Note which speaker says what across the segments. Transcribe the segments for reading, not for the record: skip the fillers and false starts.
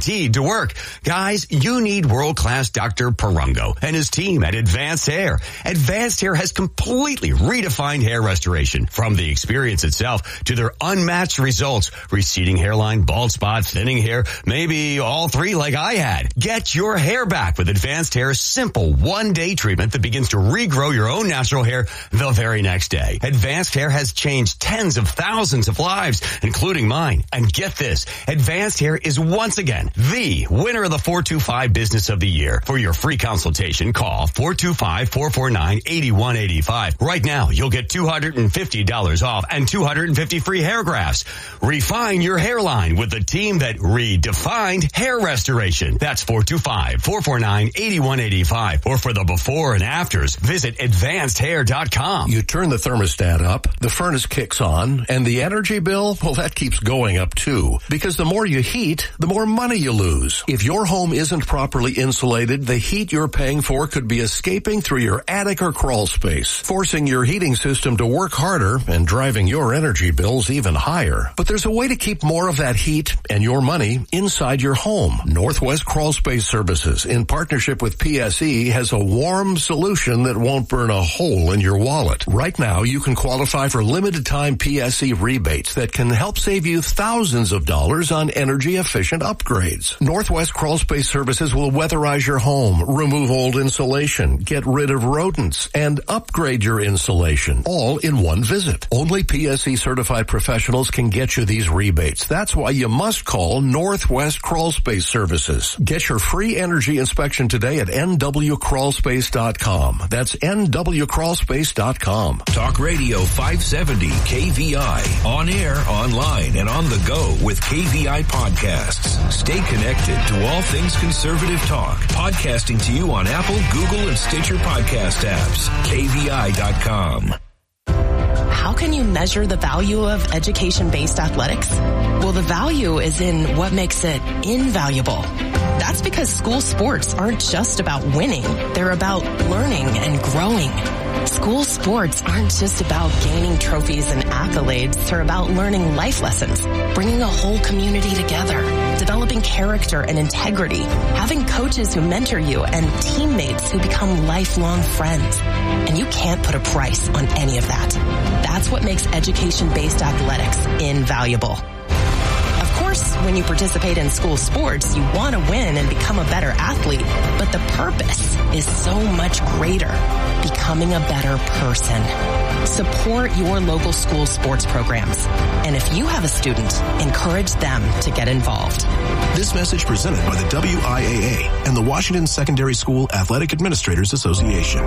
Speaker 1: guaranteed to work. Guys, you need world-class Dr. Perungo and his team at Advanced Hair. Advanced Hair has completely redefined hair restoration. From the experience itself to their unmatched results, receding hairline, bald spot, thinning hair, maybe all three like I had. Get your hair back with Advanced Hair's simple one-day treatment that begins to regrow your own natural hair the very next day. Advanced Hair has changed tens of thousands of lives, including mine. And get this, Advanced Hair is once again the winner of the 425 Business of the Year. For your free consultation, call 425-449-8185. Right now, you'll get $250 off and 250 free hair grafts. Refine your hairline with the team that redefined hair restoration. That's 425-449-8185. Or for the before and afters, visit advancedhair.com.
Speaker 2: You turn the thermostat up, the furnace kicks on, and the energy bill, well, that keeps going up too. Because the more you heat, the more money you lose. If your home isn't properly insulated, the heat you're paying for could be escaping through your attic or crawl space, forcing your heating system to work harder and driving your energy bills even higher. But there's a way to keep more of that heat and your money inside your home. Northwest Crawl Space Services, in partnership with PSE, has a warm solution that won't burn a hole in your wallet. Right now, you can qualify for limited time PSE rebates that can help save you thousands of dollars on energy efficient upgrades. Northwest Crawl Space Services will weatherize your home, remove old insulation, get rid of rodents, and upgrade your insulation, all in one visit. Only PSE certified professionals can get you these rebates. That's why you must call Northwest Crawl Space Services. Get your free energy inspection today at nwcrawlspace.com. That's nwcrawlspace.com.
Speaker 3: Talk Radio 570 KVI. On air, online, and on the go with KVI podcasts. Stay connected to all things conservative talk. Podcasting to you on Apple, Google, and Stitcher podcast apps. KVI.com.
Speaker 4: How can you measure the value of education-based athletics? Well, the value is in what makes it invaluable. That's because school sports aren't just about winning. They're about learning and growing. School sports aren't just about gaining trophies and accolades. They're about learning life lessons, bringing a whole community together, developing character and integrity, having coaches who mentor you, and teammates who become lifelong friends. And you can't put a price on any of that. That's what makes education-based athletics invaluable. Of course, when you participate in school sports, you want to win and become a better athlete, but the purpose is so much greater, becoming a better person. Support your local school sports programs. And if you have a student, encourage them to get involved.
Speaker 5: This message presented by the WIAA and the Washington Secondary School Athletic Administrators Association.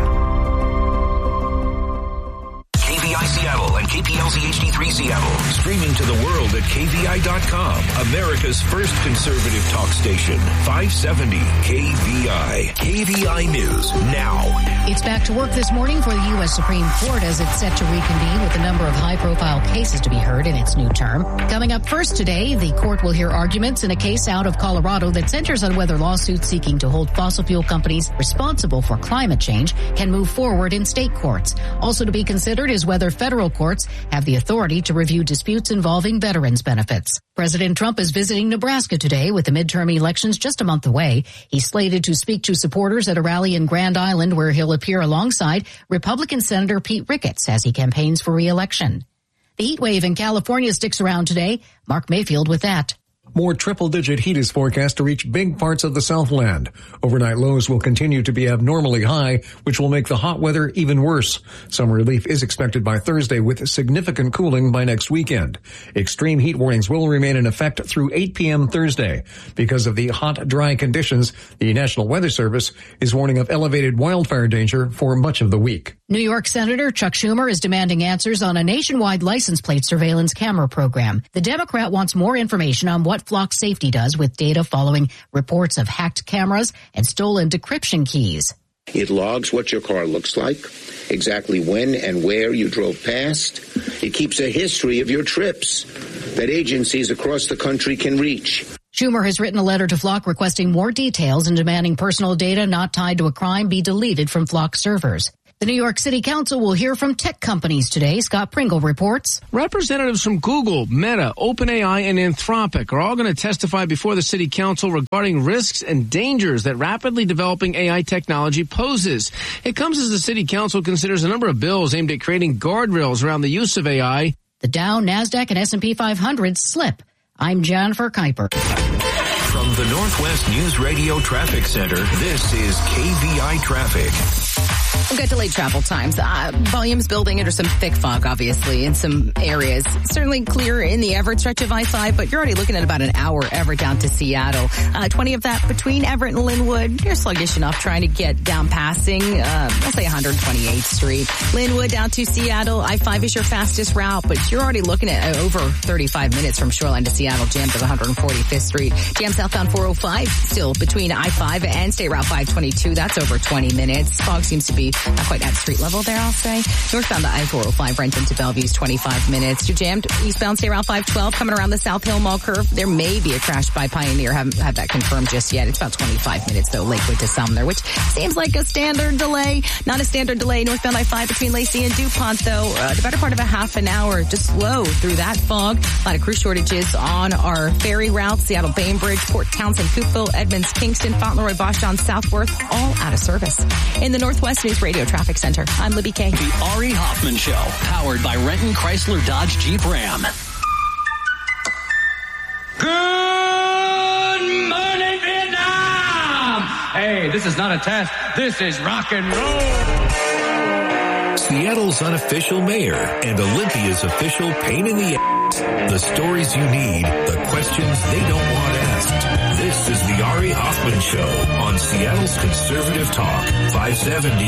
Speaker 3: Seattle and KPLZ HD3 Seattle. Streaming to the world at KVI.com. America's first conservative talk station. 570 KVI. KVI News now.
Speaker 6: It's back to work this morning for the U.S. Supreme Court as it's set to reconvene with a number of high-profile cases to be heard in its new term. Coming up first today, the court will hear arguments in a case out of Colorado that centers on whether lawsuits seeking to hold fossil fuel companies responsible for climate change can move forward in state courts. Also to be considered is whether federal courts have the authority to review disputes involving veterans' benefits. President Trump is visiting Nebraska today with the midterm elections just a month away. He's slated to speak to supporters at a rally in Grand Island where he'll appear alongside Republican Senator Pete Ricketts as he campaigns for re-election. The heat wave in California sticks around today. Mark Mayfield with that.
Speaker 7: More triple-digit heat is forecast to reach big parts of the Southland. Overnight lows will continue to be abnormally high, which will make the hot weather even worse. Some relief is expected by Thursday with significant cooling by next weekend. Extreme heat warnings will remain in effect through 8 p.m. Thursday. Because of the hot, dry conditions, the National Weather Service is warning of elevated wildfire danger for much of the week.
Speaker 6: New York Senator Chuck Schumer is demanding answers on a nationwide license plate surveillance camera program. The Democrat wants more information on what Flock Safety does with data following reports of hacked cameras and stolen decryption keys.
Speaker 8: It logs what your car looks like, exactly when and where you drove past. It keeps a history of your trips that agencies across the country can reach.
Speaker 6: Schumer has written a letter to Flock requesting more details and demanding personal data not tied to a crime be deleted from Flock servers. The New York City Council will hear from tech companies today. Scott Pringle reports.
Speaker 9: Representatives from Google, Meta, OpenAI, and Anthropic are all going to testify before the City Council regarding risks and dangers that rapidly developing AI technology poses. It comes as the City Council considers a number of bills aimed at creating guardrails around the use of AI.
Speaker 6: The Dow, NASDAQ, and S&P 500 slip. I'm Jennifer Kuiper.
Speaker 3: From the Northwest News Radio Traffic Center, this is KVI Traffic.
Speaker 10: We've got delayed travel times. Volumes building under some thick fog, obviously, in some areas. Certainly clear in the Everett stretch of I-5, but you're already looking at about an hour Everett down to Seattle. 20 of that between Everett and Linwood. You're sluggish enough trying to get down passing, I'll say 128th Street. Linwood down to Seattle. I-5 is your fastest route, but you're already looking at over 35 minutes from Shoreline to Seattle, jammed to 145th Street. Jam southbound 405, still between I-5 and State Route 522. That's over 20 minutes. Fog seems to be not quite at street level there, I'll say. Northbound to I-405, Renton to Bellevue's 25 minutes. You're jammed eastbound State Route 512, coming around the South Hill Mall curve. There may be a crash by Pioneer. Haven't had that confirmed just yet. It's about 25 minutes, though, Lakewood to Sumner, which seems like a standard delay. Not a standard delay. Northbound I-5 between Lacey and DuPont, though. The better part of a half an hour, just slow through that fog. A lot of crew shortages on our ferry routes. Seattle Bainbridge, Port Townsend, Coopville, Edmonds, Kingston, Fauntleroy, Vashon, Southworth, all out of service. In the Northwest News Radio Traffic Center, I'm Libby Kay.
Speaker 11: The Ari Hoffman Show, powered by Renton Chrysler Dodge Jeep Ram.
Speaker 12: Good morning, Vietnam! Hey, this is not a test. This is rock and roll.
Speaker 3: Seattle's unofficial mayor and Olympia's official pain in the ass. The stories you need, the questions they don't want asked. This is the Ari Hoffman Show on Seattle's Conservative Talk, 570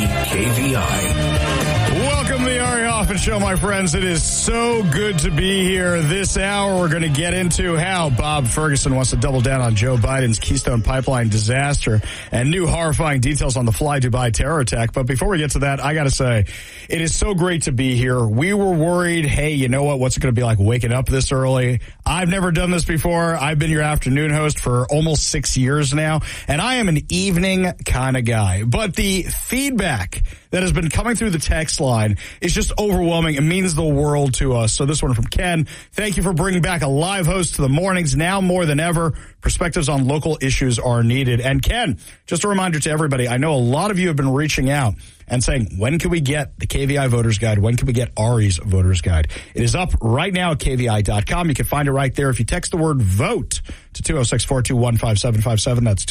Speaker 3: KVI.
Speaker 13: Welcome to the Ari Hoffman Show, my friends. It is so good to be here. This hour, we're going to get into how Bob Ferguson wants to double down on Joe Biden's Keystone Pipeline disaster and new horrifying details on the Fly Dubai terror attack. But before we get to that, I got to say, it is so great to be here. We were worried, hey, you know what? What's it going to be like waking up this early? I've never done this before. I've been your afternoon host for almost 6 years now, and I am an evening kind of guy. But the feedback that has been coming through the text line is just overwhelming. It means the world to us. So this one from Ken. Thank you for bringing back a live host to the mornings. Now more than ever, perspectives on local issues are needed. And Ken, just a reminder to everybody, I know a lot of you have been reaching out and saying, when can we get the KVI Voters Guide? When can we get Ari's Voters Guide? It is up right now at KVI.com. You can find it right there. If you text the word VOTE to 206-421-5757, that's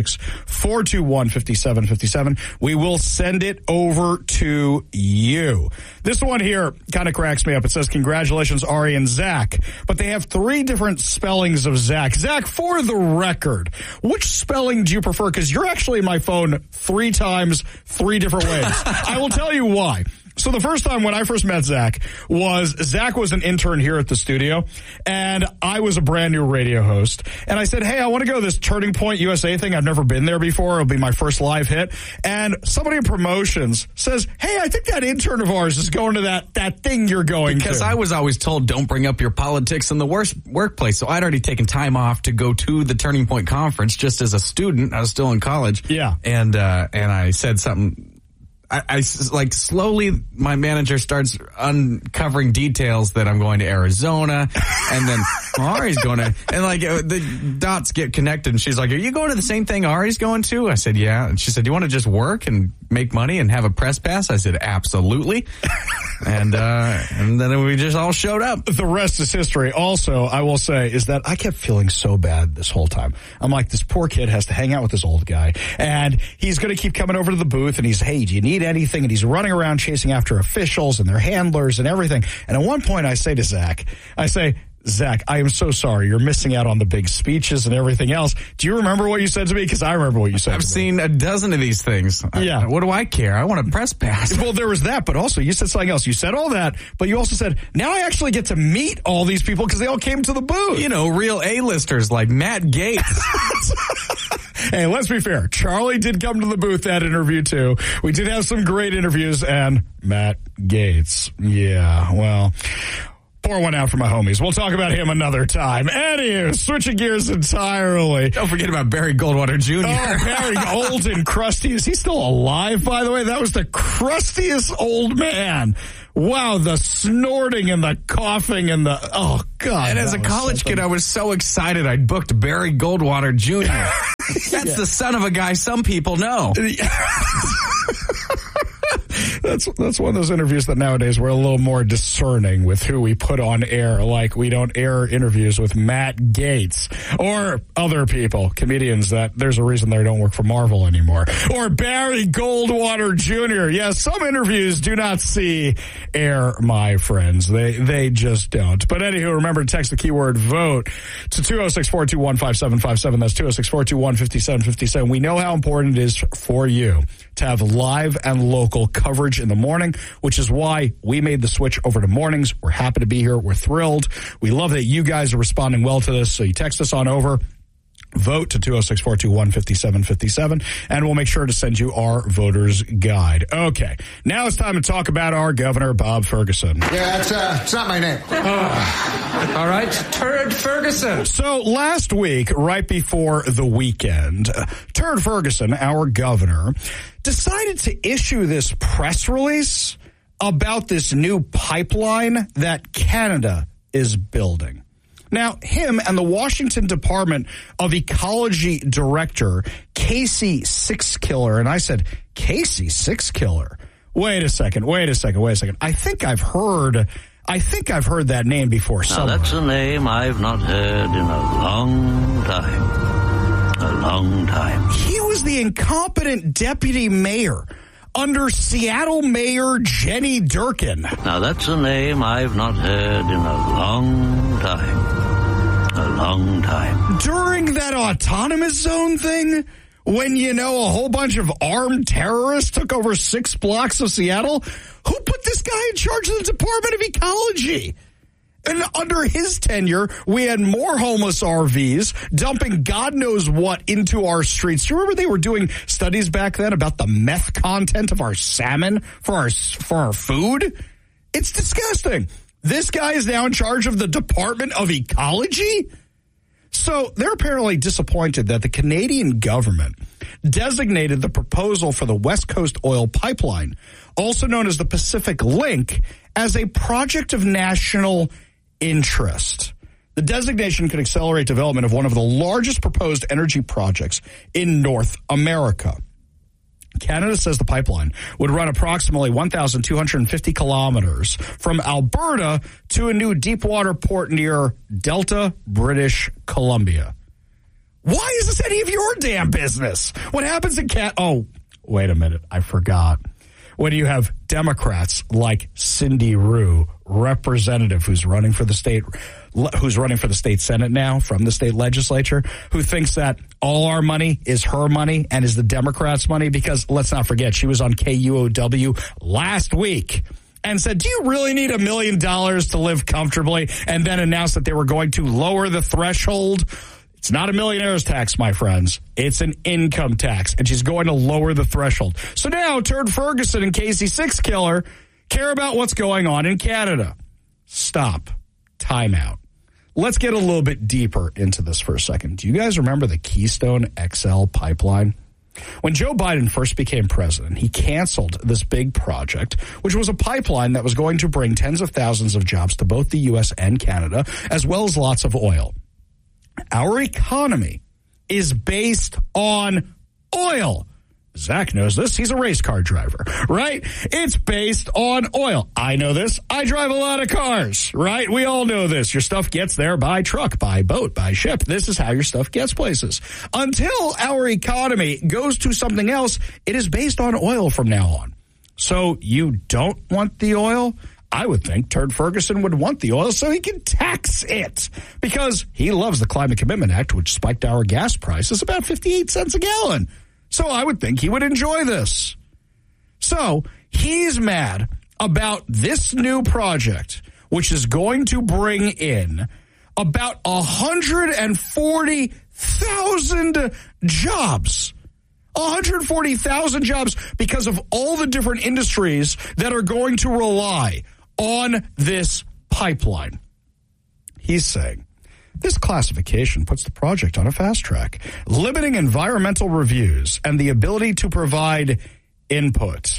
Speaker 13: 206-421-5757, we will send it over to you. This one here kind of cracks me up. It says, congratulations, Ari and Zach. But they have 3 different spellings of Zach. Zach, for the record, which spelling do you prefer? Because you're actually in my phone 3 times, 3 different ways. I will tell you why. So the first time when I first met Zach was an intern here at the studio, and I was a brand new radio host. And I said, hey, I want to go to this Turning Point USA thing. I've never been there before. It'll be my first live hit. And somebody in promotions says, hey, I think that intern of ours is going to that thing you're going to.
Speaker 14: Because I was always told, don't bring up your politics in the workplace. So I'd already taken time off to go to the Turning Point conference just as a student. I was still in college.
Speaker 13: Yeah.
Speaker 14: And I said something. I like slowly my manager starts uncovering details that I'm going to Arizona and then Ari's going to, and like the dots get connected and she's like, are you going to the same thing Ari's going to? I said, yeah. And she said, do you want to just work and make money and have a press pass? I said, absolutely. And then we just all showed up.
Speaker 13: The rest is history. Also, I will say is that I kept feeling so bad this whole time. I'm like, this poor kid has to hang out with this old guy and he's going to keep coming over to the booth and he's, hey, do you need anything? And he's running around chasing after officials and their handlers and everything. And at one point I say to Zach, Zach, I am so sorry. You're missing out on the big speeches and everything else. Do you remember what you said to me? Because I remember what you said to me.
Speaker 14: I've seen a dozen of these things.
Speaker 13: Yeah.
Speaker 14: What do I care? I want a press pass.
Speaker 13: Well, there was that, but also you said something else. You said all that, but you also said, now I actually get to meet all these people because they all came to the booth.
Speaker 14: You know, real A-listers like Matt Gaetz.
Speaker 13: Hey, let's be fair. Charlie did come to the booth that interview too. We did have some great interviews and Matt Gaetz. Yeah, well, Pour one out for my homies. We'll talk about him another time. Anywho, switching gears entirely.
Speaker 14: Don't forget about Barry Goldwater Jr.
Speaker 13: Oh, Barry, old and crusty. Is he still alive, by the way? That was the crustiest old man. Wow, the snorting and the coughing and the, oh, God.
Speaker 14: And as a college kid, I was so excited I booked Barry Goldwater Jr. That's the son of a guy some people know.
Speaker 13: That's one of those interviews that nowadays we're a little more discerning with who we put on air. Like we don't air interviews with Matt Gaetz or other people, comedians that there's a reason they don't work for Marvel anymore. Or Barry Goldwater Jr. Yes, some interviews do not see air, my friends. They just don't. But anywho, remember to text the keyword vote to 206-421-5757. That's 206-421-5757. We know how important it is for you to have live and local coverage in the morning, which is why we made the switch over to mornings. We're happy to be here. We're thrilled. We love that you guys are responding well to this. So you text us on over. Vote to 206-421-5757, and we'll make sure to send you our voter's guide. Okay, now it's time to talk about our governor, Bob Ferguson.
Speaker 15: Yeah, it's not my name.
Speaker 12: All right, Turd Ferguson.
Speaker 13: So last week, right before the weekend, Turd Ferguson, our governor, decided to issue this press release about this new pipeline that Canada is building. Now, him and the Washington Department of Ecology Director, Casey Sixkiller, and I said, Casey Sixkiller? Wait a second. I think I've heard that name before somewhere.
Speaker 16: Now, that's a name I've not heard in a long time.
Speaker 13: He was the incompetent deputy mayor under Seattle Mayor Jenny Durkin.
Speaker 16: Now, that's a name I've not heard in a long time.
Speaker 13: During that autonomous zone thing, when, a whole bunch of armed terrorists took over 6 blocks of Seattle, who put this guy in charge of the Department of Ecology? And under his tenure, we had more homeless RVs dumping God knows what into our streets. Do you remember they were doing studies back then about the meth content of our salmon for our food? It's disgusting. This guy is now in charge of the Department of Ecology? So they're apparently disappointed that the Canadian government designated the proposal for the West Coast oil pipeline, also known as the Pacific Link, as a project of national interest. The designation could accelerate development of one of the largest proposed energy projects in North America. Canada says the pipeline would run approximately 1,250 kilometers from Alberta to a new deepwater port near Delta, British Columbia. Why is this any of your damn business? What happens in Oh, wait a minute. I forgot. When you have Democrats like Cindy Rue, representative who's running for the state Senate now from the state legislature, who thinks that all our money is her money and is the Democrats' money, because let's not forget, she was on KUOW last week and said, do you really need $1 million to live comfortably? And then announced that they were going to lower the threshold. It's not a millionaire's tax, my friends. It's an income tax, and she's going to lower the threshold. So now Turd Ferguson and Casey Sixkiller care about what's going on in Canada. Stop. Time out. Let's get a little bit deeper into this for a second. Do you guys remember the Keystone XL pipeline? When Joe Biden first became president, he canceled this big project, which was a pipeline that was going to bring tens of thousands of jobs to both the U.S. and Canada, as well as lots of oil. Our economy is based on oil. Zach knows this. He's a race car driver, right? It's based on oil. I know this. I drive a lot of cars, right? We all know this. Your stuff gets there by truck, by boat, by ship. This is how your stuff gets places. Until our economy goes to something else, it is based on oil from now on. So you don't want the oil? I would think Turd Ferguson would want the oil so he can tax it, because he loves the Climate Commitment Act, which spiked our gas prices about 58 cents a gallon. So I would think he would enjoy this. So he's mad about this new project, which is going to bring in about 140,000 jobs. 140,000 jobs because of all the different industries that are going to rely on this pipeline. He's saying, this classification puts the project on a fast track, limiting environmental reviews and the ability to provide input.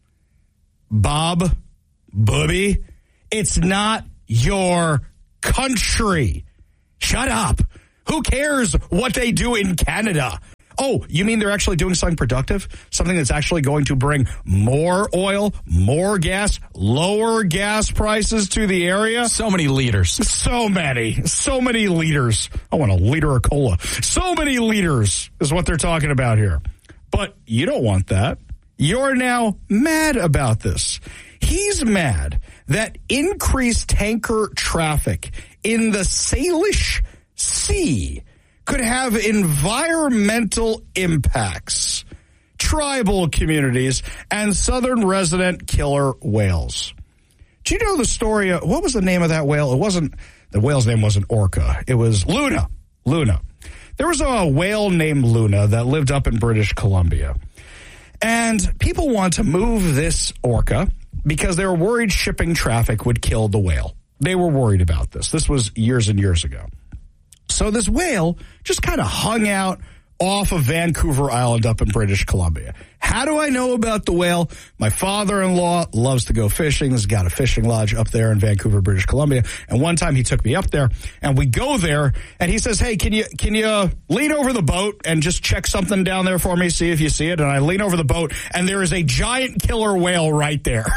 Speaker 13: Bob, Booby, it's not your country. Shut up. Who cares what they do in Canada? Oh, you mean they're actually doing something productive? Something that's actually going to bring more oil, more gas, lower gas prices to the area?
Speaker 14: So many liters.
Speaker 13: So many liters. I want a liter of cola. So many liters is what they're talking about here. But you don't want that. You're now mad about this. He's mad that increased tanker traffic in the Salish Sea could have environmental impacts, tribal communities, and southern resident killer whales. Do you know the story? What was the name of that whale? The whale's name wasn't Orca. It was Luna. There was a whale named Luna that lived up in British Columbia. And people want to move this orca because they were worried shipping traffic would kill the whale. They were worried about this. This was years and years ago. So this whale just kind of hung out off of Vancouver Island up in British Columbia. How do I know about the whale? My father-in-law loves to go fishing. He's got a fishing lodge up there in Vancouver, British Columbia. And one time he took me up there and we go there and he says, hey, can you lean over the boat and just check something down there for me? See if you see it. And I lean over the boat and there is a giant killer whale right there.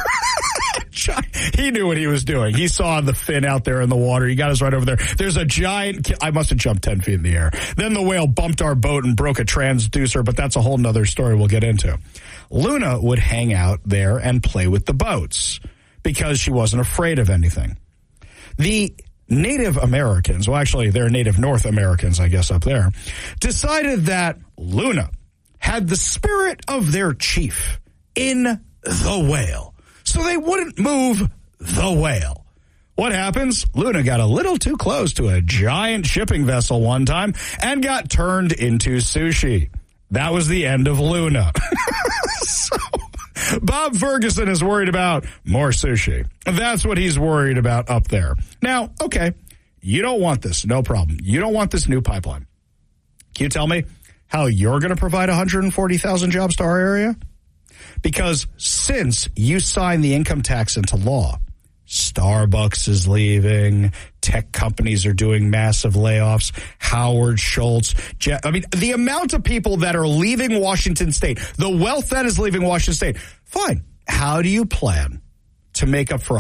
Speaker 13: He knew what he was doing. He saw the fin out there in the water. He got us right over there. There's a giant, I must have jumped 10 feet in the air. Then the whale bumped our boat and broke a transducer, but that's a whole nother story we'll get into. Luna would hang out there and play with the boats because she wasn't afraid of anything. The Native Americans, well, actually, they're Native North Americans, I guess, up there, decided that Luna had the spirit of their chief in the whale. So they wouldn't move the whale. What happens? Luna got a little too close to a giant shipping vessel one time and got turned into sushi. That was the end of Luna. So Bob Ferguson is worried about more sushi. That's what he's worried about up there. Now, okay, you don't want this. No problem. You don't want this new pipeline. Can you tell me how you're going to provide 140,000 jobs to our area? Because since you signed the income tax into law, Starbucks is leaving, tech companies are doing massive layoffs, Howard Schultz, the amount of people that are leaving Washington State, the wealth that is leaving Washington State, fine. How do you plan to make up for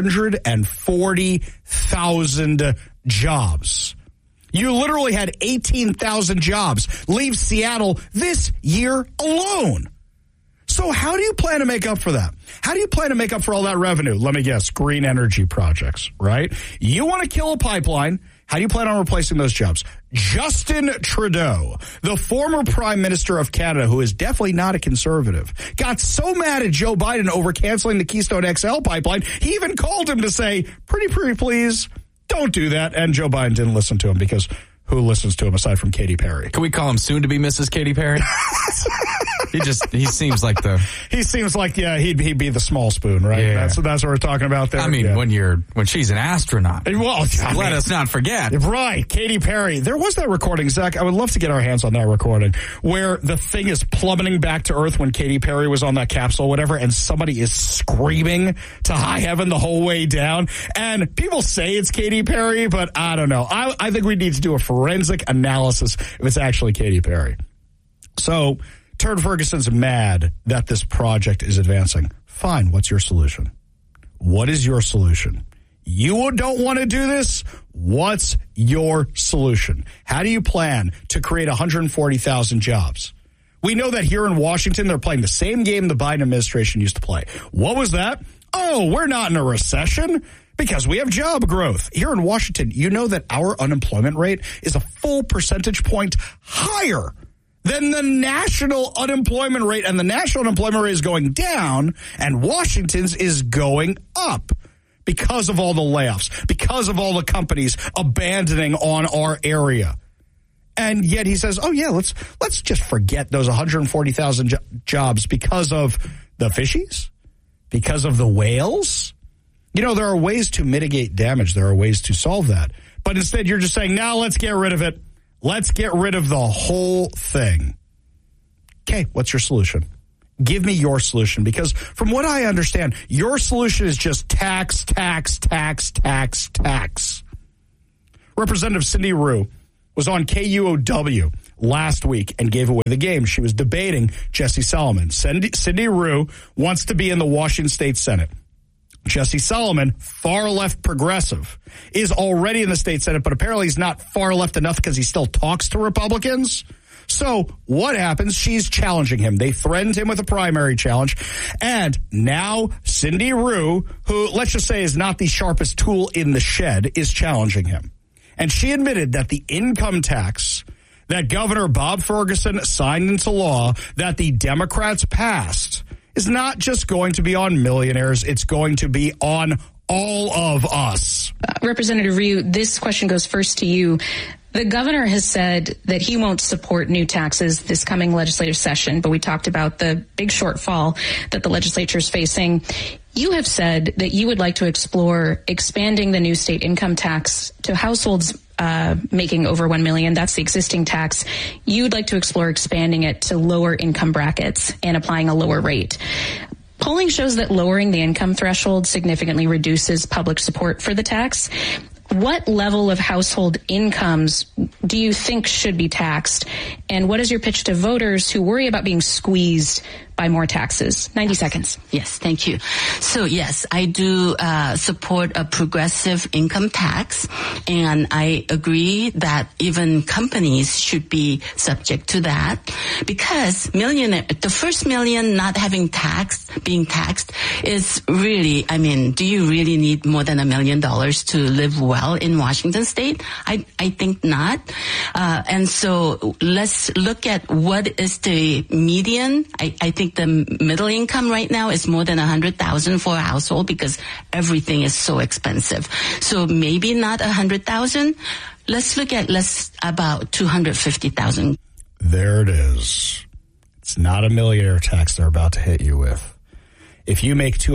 Speaker 13: 140,000 jobs? You literally had 18,000 jobs leave Seattle this year alone. So how do you plan to make up for that? How do you plan to make up for all that revenue? Let me guess, green energy projects, right? You want to kill a pipeline. How do you plan on replacing those jobs? Justin Trudeau, the former prime minister of Canada, who is definitely not a conservative, got so mad at Joe Biden over canceling the Keystone XL pipeline, he even called him to say, pretty please, don't do that. And Joe Biden didn't listen to him because who listens to him aside from Katy Perry?
Speaker 14: Can we call him soon to be Mrs. Katy Perry? He seems like he'd be the small spoon, right? Yeah. That's what we're talking about there.
Speaker 17: I mean, when she's an astronaut.
Speaker 14: Well,
Speaker 17: let us not forget.
Speaker 13: Right, Katy Perry. There was that recording, Zach. I would love to get our hands on that recording where the thing is plummeting back to Earth when Katy Perry was on that capsule, whatever, and somebody is screaming to high heaven the whole way down. And people say it's Katy Perry, but I don't know. I think we need to do a forensic analysis if it's actually Katy Perry. So Turd Ferguson's mad that this project is advancing. Fine, what's your solution? What is your solution? You don't want to do this? What's your solution? How do you plan to create 140,000 jobs? We know that here in Washington, they're playing the same game the Biden administration used to play. What was that? Oh, we're not in a recession because we have job growth. Here in Washington, you know that our unemployment rate is a full percentage point higher than the national unemployment rate, and the national unemployment rate is going down, and Washington's is going up because of all the layoffs, because of all the companies abandoning on our area. And yet he says, oh, yeah, let's just forget those 140,000 jobs because of the fishies, because of the whales. There are ways to mitigate damage. There are ways to solve that. But instead, you're just saying, now let's get rid of it. Let's get rid of the whole thing. Okay, what's your solution? Give me your solution, because from what I understand, your solution is just tax, tax, tax, tax, tax. Representative Cindy Rue was on KUOW last week and gave away the game. She was debating Jesse Solomon. Cindy Rue wants to be in the Washington State Senate. Jesse Solomon, far left progressive, is already in the state Senate, but apparently he's not far left enough because he still talks to Republicans. So what happens? She's challenging him. They threatened him with a primary challenge. And now Cindy Rue, who let's just say is not the sharpest tool in the shed, is challenging him. And she admitted that the income tax that Governor Bob Ferguson signed into law that the Democrats passed is not just going to be on millionaires. It's going to be on all of us.
Speaker 18: Representative Ryu, this question goes first to you. The governor has said that he won't support new taxes this coming legislative session, but we talked about the big shortfall that the legislature is facing. You have said that you would like to explore expanding the new state income tax to households making over $1 million. That's the existing tax. You'd like to explore expanding it to lower income brackets and applying a lower rate. Polling shows that lowering the income threshold significantly reduces public support for the tax. What level of household incomes do you think should be taxed? And what is your pitch to voters who worry about being squeezed by more taxes? 90 seconds.
Speaker 19: Yes, thank you. So yes, I do support a progressive income tax, and I agree that even companies should be subject to that, because the first million not having being taxed is really, do you really need more than $1 million to live well in Washington State? I think not. And so let's look at what is the median. I think the middle income right now is more than $100,000 for a household because everything is so expensive. So maybe not $100,000. Let's look at about $250,000.
Speaker 13: There it is. It's not a millionaire tax they're about to hit you with. If you make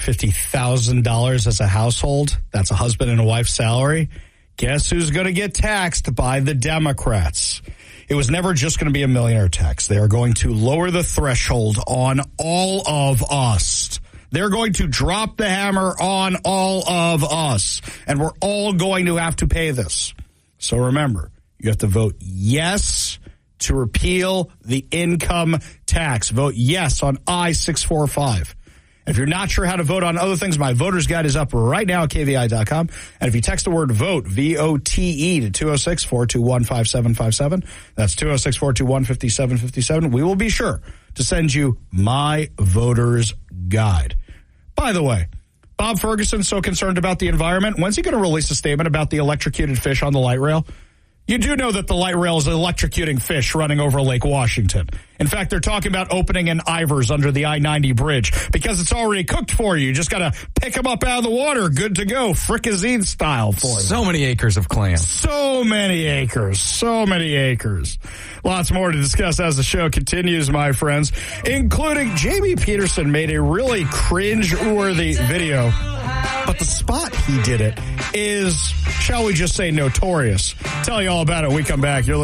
Speaker 13: $250,000 as a household, that's a husband and a wife's salary. Guess who's going to get taxed by the Democrats? It was never just going to be a millionaire tax. They are going to lower the threshold on all of us. They're going to drop the hammer on all of us. And we're all going to have to pay this. So remember, you have to vote yes to repeal the income tax. Vote yes on I-645. If you're not sure how to vote on other things, my voter's guide is up right now at KVI.com. And if you text the word VOTE, V-O-T-E, to 206-421-5757, that's 206-421-5757, we will be sure to send you my voter's guide. By the way, Bob Ferguson's so concerned about the environment. When's he going to release a statement about the electrocuted fish on the light rail? You do know that the light rail is electrocuting fish running over Lake Washington. In fact, they're talking about opening an Ivers under the I-90 bridge because it's already cooked for you. You just got to pick them up out of the water. Good to go. Fricazine style for them.
Speaker 14: So many acres of clam.
Speaker 13: So many acres. So many acres. Lots more to discuss as the show continues, my friends, including Jamie Peterson made a really cringe-worthy video. But the spot he did it is, shall we just say, notorious. Tell you all about it when we come back. You're